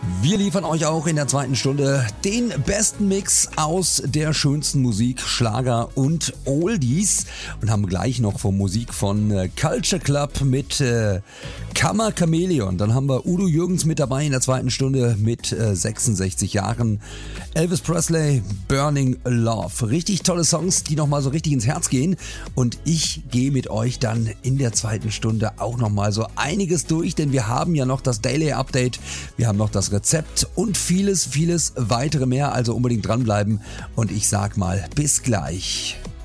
Wir liefern euch auch in der zweiten Stunde den besten Mix aus der schönsten Musik, Schlager und Oldies und haben gleich noch Musik von Culture Club mit Kammer Chameleon. Dann haben wir Udo Jürgens mit dabei in der zweiten Stunde mit 66 Jahren. Elvis Presley, Burning Love. Richtig tolle Songs, die nochmal so richtig ins Herz gehen. Und ich gehe mit euch dann in der zweiten Stunde auch nochmal so einiges durch, denn wir haben ja noch das Daily Update, wir haben noch das Rezept und vieles weitere mehr. Also unbedingt dranbleiben und ich sag mal bis gleich.